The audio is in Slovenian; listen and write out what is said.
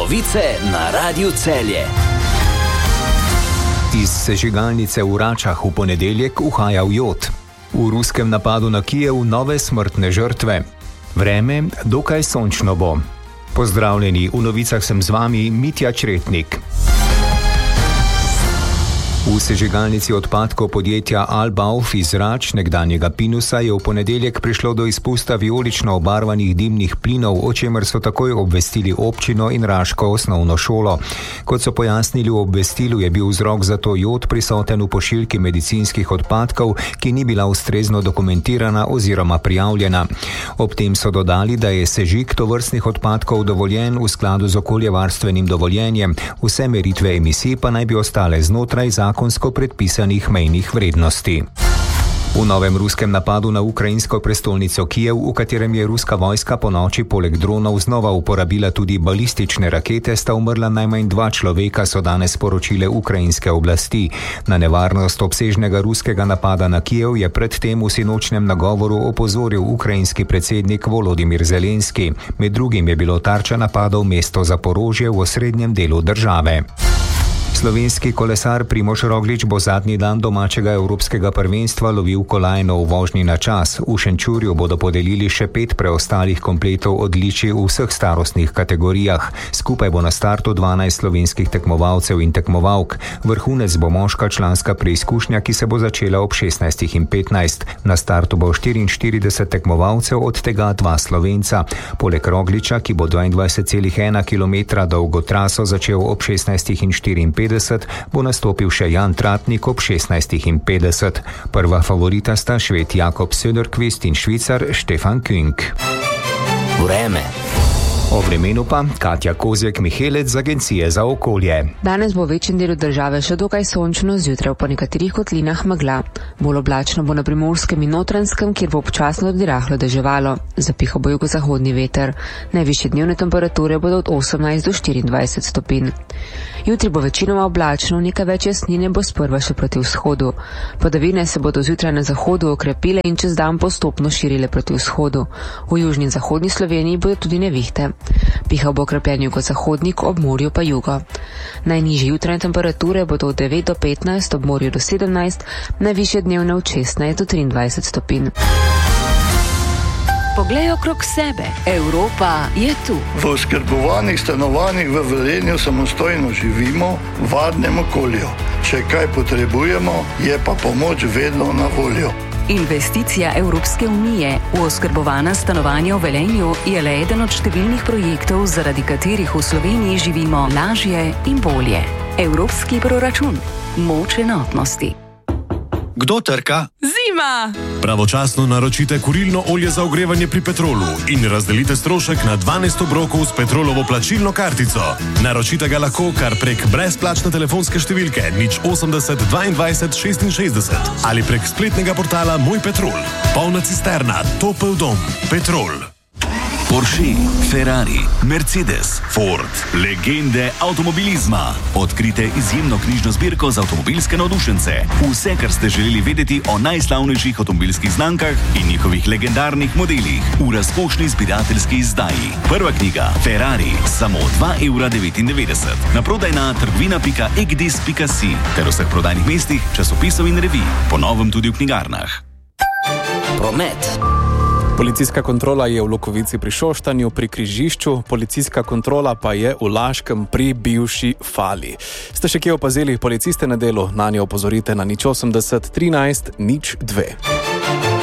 Novice na Radiu Celje. Iz sežigalnice v Račah v ponedeljek uhajal jod. V ruskem napadu na Kijev nove smrtne žrtve. Vreme dokaj sončno bo. Pozdravljeni, v novicah sem z vami Mitja Čretnik. V sežigalnici odpadkov podjetja Albauf iz Rač, nekdanjega Pinusa, je v ponedeljek prišlo do izpusta vijolično obarvanih dimnih plinov, o čemer so takoj obvestili občino in raško osnovno šolo. Kot so pojasnili v obvestilu, je bil vzrok za to jod prisoten v pošiljki medicinskih odpadkov, ki ni bila ustrezno dokumentirana oziroma prijavljena. Ob tem so dodali, da je sežig tovrstnih odpadkov dovoljen v skladu z okoljevarstvenim dovoljenjem, vse meritve emisij pa naj bi ostale znotraj zakonsko predpisanih mejnih vrednosti. V novem ruskem napadu na ukrajinsko prestolnico Kijev, v katerem je ruska vojska ponoči poleg dronov znova uporabila tudi balistične rakete, sta umrla najmanj 2 človeka, so danes sporočile ukrajinske oblasti. Na nevarnost obsežnega ruskega napada na Kijev je predtem v sinočnem nagovoru opozoril ukrajinski predsednik Volodimir Zelenski. Med drugim je bilo tarča napadov mesto Zaporožje v osrednjem delu države. Slovenski kolesar Primož Roglič bo zadnji dan domačega evropskega prvenstva lovil kolajno v vožnji na čas. V Šenčurju bodo podelili še 5 preostalih kompletov odličij v vseh starostnih kategorijah. Skupaj bo na startu 12 slovenskih tekmovalcev in tekmovalk. Vrhunec bo moška članska preizkušnja, ki se bo začela ob 16:15. Na startu bo 44 tekmovalcev, od tega 2 Slovenca. Poleg Rogliča, ki bo 22,1 km dolgo traso začel ob 16:54, bo nastopil še Jan Tratnik ob 16:50. Prva favorita sta Šved Jakob Söderqvist in Švicar Stefan Küng. Vreme. O vremenu pa Katja Kozjek-Mihelec z Agencije za okolje. Danes bo v večjem delu države še dokaj sončno, zjutraj po nekaterih kotlinah megla. Bolj oblačno bo na Primorskem in Notranjskem, kjer bo občasno tudi rahlo deževalo. Zapihal bo jugozahodni veter. Najvišje dnevne temperature bodo od 18 do 24 stopinj. Jutri bo večinoma oblačno, nekaj več jasnine bo sprva še proti vzhodu. Padavine se bodo zjutraj na zahodu okrepile in čez dan postopno širile proti vzhodu. V južni in zahodni Sloveniji bodo tudi nevihte. Pihal bo okrepljen jugozahodnik, ob morju pa jugo. Najnižje jutranje temperature bodo od 9 do 15, ob morju do 17, najvišje dnevne od 16 do 23 stopinj. Poglej okrog sebe. Evropa je tu. V oskrbovanih stanovanjih v Velenju samostojno živimo v varnem okolju. Če kaj potrebujemo, je pa pomoč vedno na voljo. Investicija Evropske unije v oskrbovana stanovanja v Velenju je le eden od številnih projektov, zaradi katerih v Sloveniji živimo lažje in bolje. Evropski proračun. Moč enotnosti. Kdo trka? Zima! Pravočasno naročite kurilno olje za ogrevanje pri Petrolu in razdelite strošek na 12 obrokov s Petrolovo plačilno kartico. Naročite ga lahko kar prek brezplačne telefonske številke 080 22 66 ali prek spletnega portala Moj Petrol. Polna cisterna, topel dom. Petrol. Porsche, Ferrari, Mercedes, Ford, legende avtomobilizma. Odkrite izjemno knjižno zbirko za avtomobilske navdušence. Vse, kar ste želeli vedeti o najslavnejših avtomobilskih znamkah in njihovih legendarnih modelih v razkošni zbirateljski izdaji. Prva knjiga Ferrari, samo 2,99 €. Naprodaj na trgovina.egdis.si ter vseh prodajnih mestih, časopisov in revij. Po novem tudi v knjigarnah. Promet. Policijska kontrola je v Lokovici pri Šoštanju pri križišču, policijska kontrola pa je v Laškem pri bivši Fali. Ste še kje opazili policiste na delu? Na njo opozorite na 080 13 02.